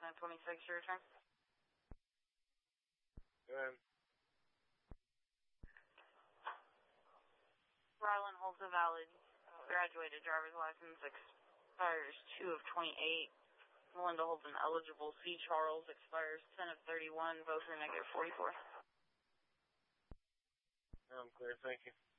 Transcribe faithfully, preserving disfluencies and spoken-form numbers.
ten twenty-six, your return. Go ahead. Rylan holds a valid graduated driver's license, expires two of twenty-eight. Melinda holds an eligible C. Charles, expires ten of thirty-one, both are negative forty-four. I'm clear, thank you.